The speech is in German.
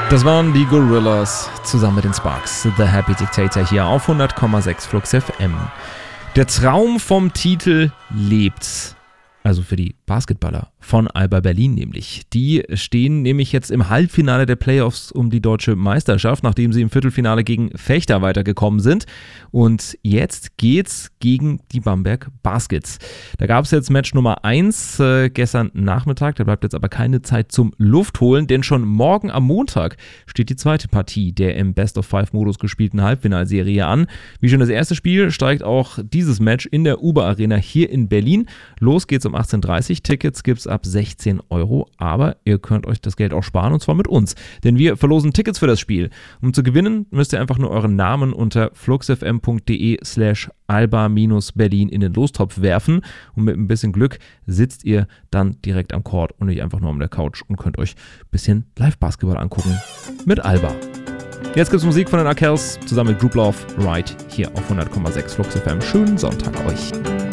Das waren die Gorillas zusammen mit den Sparks. The Happy Dictator hier auf 100,6 Flux FM. Der Traum vom Titel lebt. Also für die Basketballer von Alba Berlin nämlich. Die stehen nämlich jetzt im Halbfinale der Playoffs um die deutsche Meisterschaft, nachdem sie im Viertelfinale gegen Fechter weitergekommen sind. Und jetzt geht's gegen die Bamberg Baskets. Da gab es jetzt Match Nummer 1 gestern Nachmittag. Da bleibt jetzt aber keine Zeit zum Luftholen, denn schon morgen am Montag steht die zweite Partie der im Best-of-5-Modus gespielten Halbfinalserie an. Wie schon das erste Spiel steigt auch dieses Match in der Uber Arena hier in Berlin. Los geht's um 18:30 Uhr. Tickets gibt's ab 16 €, aber ihr könnt euch das Geld auch sparen und zwar mit uns, denn wir verlosen Tickets für das Spiel. Um zu gewinnen, müsst ihr einfach nur euren Namen unter fluxfm.de/alba-berlin in den Lostopf werfen und mit ein bisschen Glück sitzt ihr dann direkt am Court und nicht einfach nur an der Couch und könnt euch ein bisschen Live-Basketball angucken mit Alba. Jetzt gibt's Musik von den Arkells zusammen mit Group Love, Right, hier auf 100,6 Flux FM. Schönen Sonntag euch.